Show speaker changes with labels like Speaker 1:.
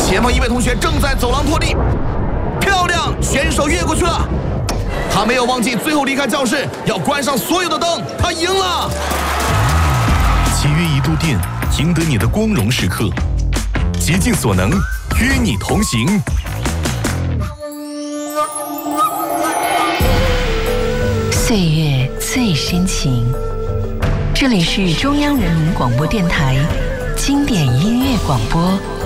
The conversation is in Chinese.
Speaker 1: 前方一位同学正在走廊破地，漂亮，选手越过去了。他没有忘记最后离开教室要关上所有的灯，他赢了。
Speaker 2: 7月1度电，赢得你的光荣时刻，竭尽所能，与你同行。
Speaker 3: 岁月最深情，这里是中央人民广播电台经典音乐广播